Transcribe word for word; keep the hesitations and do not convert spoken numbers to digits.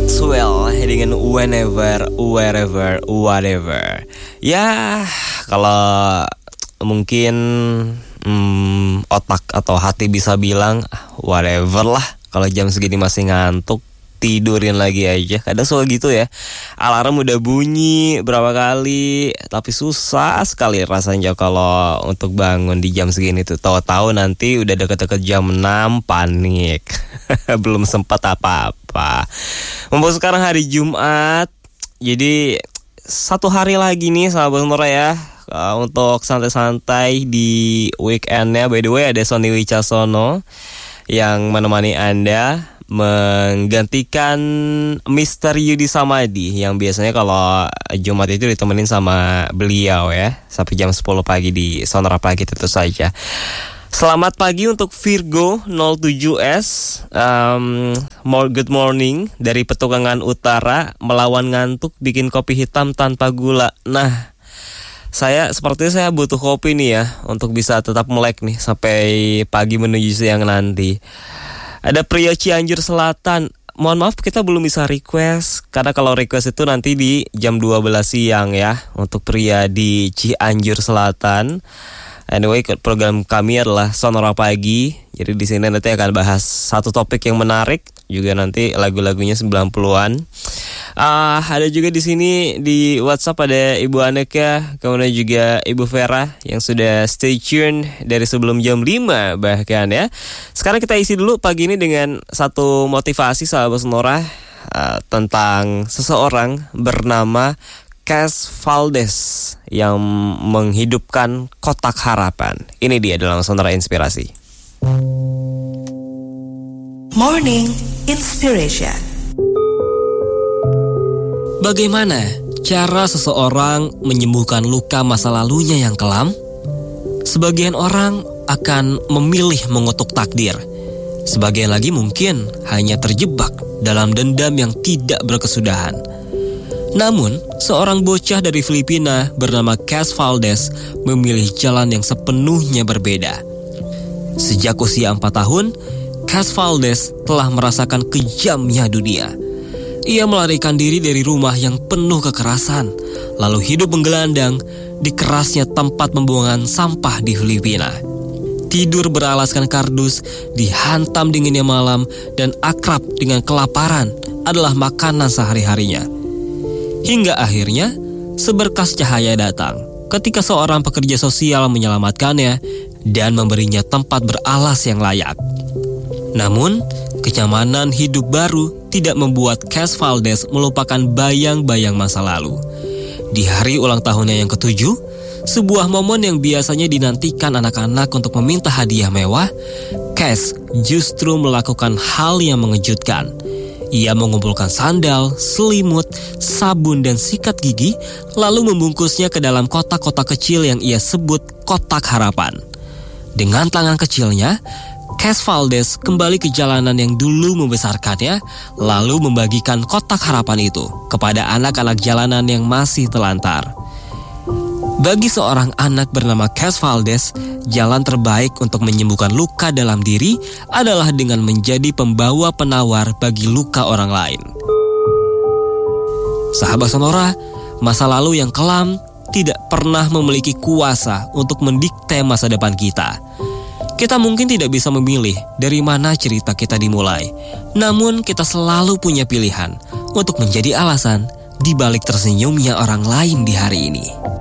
Maxwell dengan whenever, wherever, whatever. Ya, kalau mungkin hmm, otak atau hati bisa bilang whatever lah. Kalau jam segini masih ngantuk, tidurin lagi aja. Kadang suka gitu ya. Alarm udah bunyi berapa kali, tapi susah sekali rasanya kalau untuk bangun di jam segini tuh. Tahu-tahu nanti udah deket-deket jam enam, panik. Belum sempat apa-apa. Mumpung sekarang hari Jumat, jadi satu hari lagi nih sahabat Nora ya, uh, untuk santai-santai di weekendnya. By the way, ada Sony Wicaksono yang menemani Anda, menggantikan mister Yudi Samadi yang biasanya kalau Jumat itu ditemenin sama beliau ya, sampai jam sepuluh pagi di Sonora Pagi tentu saja. Selamat pagi untuk Virgo nol tujuh S, um, more good morning dari Petukangan Utara, melawan ngantuk bikin kopi hitam tanpa gula. Nah, saya sepertinya saya butuh kopi nih ya untuk bisa tetap melek nih sampai pagi menuju siang nanti. Ada pria Cianjur Selatan. Mohon maaf kita belum bisa request, karena kalau request itu nanti di jam dua belas siang ya, untuk pria di Cianjur Selatan. Anyway, program kami adalah Sonora Pagi. Jadi di sini nanti akan bahas satu topik yang menarik, juga nanti lagu-lagunya sembilan puluhan. Uh, ada juga di sini di WhatsApp ada Ibu Aneka, kemudian juga Ibu Vera yang sudah stay tune dari sebelum jam lima bahkan ya. Sekarang kita isi dulu pagi ini dengan satu motivasi sahabat Sonora, uh, tentang seseorang bernama Cas Valdez yang menghidupkan kotak harapan. Ini dia dalam Sonora Inspirasi. Morning Inspiration. Bagaimana cara seseorang menyembuhkan luka masa lalunya yang kelam? Sebagian orang akan memilih mengutuk takdir. Sebagian lagi mungkin hanya terjebak dalam dendam yang tidak berkesudahan. Namun, seorang bocah dari Filipina bernama Cas Valdez memilih jalan yang sepenuhnya berbeda. Sejak usia empat tahun, Cas Valdez telah merasakan kejamnya dunia. Ia melarikan diri dari rumah yang penuh kekerasan, lalu hidup menggelandang di kerasnya tempat pembuangan sampah di Filipina. Tidur beralaskan kardus, dihantam dinginnya malam, dan akrab dengan kelaparan adalah makanan sehari-harinya. Hingga akhirnya, seberkas cahaya datang ketika seorang pekerja sosial menyelamatkannya dan memberinya tempat beralas yang layak. Namun, kenyamanan hidup baru tidak membuat Cas Valdez melupakan bayang-bayang masa lalu. Di hari ulang tahunnya yang ketujuh, sebuah momen yang biasanya dinantikan anak-anak untuk meminta hadiah mewah, Cas justru melakukan hal yang mengejutkan. Ia mengumpulkan sandal, selimut, sabun, dan sikat gigi, lalu membungkusnya ke dalam kotak-kotak kecil yang ia sebut kotak harapan. Dengan tangan kecilnya, Cas Valdez kembali ke jalanan yang dulu membesarkannya, lalu membagikan kotak harapan itu kepada anak-anak jalanan yang masih telantar. Bagi seorang anak bernama Cas Valdez, jalan terbaik untuk menyembuhkan luka dalam diri adalah dengan menjadi pembawa penawar bagi luka orang lain. Sahabat Sonora, masa lalu yang kelam tidak pernah memiliki kuasa untuk mendikte masa depan kita. Kita mungkin tidak bisa memilih dari mana cerita kita dimulai, namun kita selalu punya pilihan untuk menjadi alasan di balik tersenyumnya orang lain di hari ini.